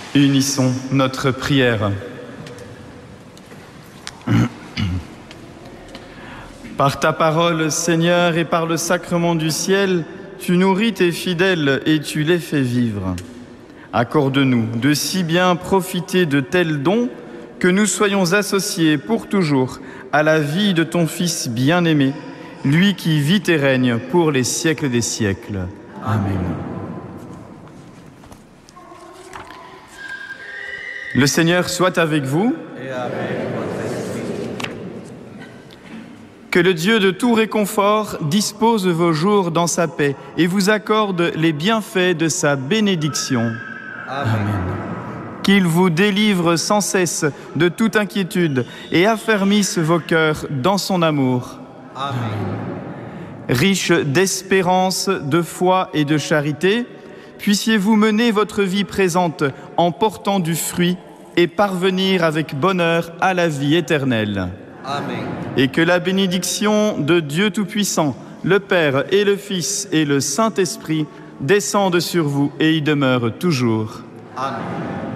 Unissons notre prière. Par ta parole, Seigneur, et par le sacrement du ciel, tu nourris tes fidèles et tu les fais vivre. Accorde-nous de si bien profiter de tels dons que nous soyons associés pour toujours à la vie de ton Fils bien-aimé, lui qui vit et règne pour les siècles des siècles. Amen. Le Seigneur soit avec vous. Et avec votre esprit. Que le Dieu de tout réconfort dispose vos jours dans sa paix et vous accorde les bienfaits de sa bénédiction. Amen. Qu'il vous délivre sans cesse de toute inquiétude et affermisse vos cœurs dans son amour. Amen. Riche d'espérance, de foi et de charité, puissiez-vous mener votre vie présente en portant du fruit et parvenir avec bonheur à la vie éternelle. Amen. Et que la bénédiction de Dieu Tout-Puissant, le Père et le Fils et le Saint-Esprit descende sur vous et y demeure toujours. Amen.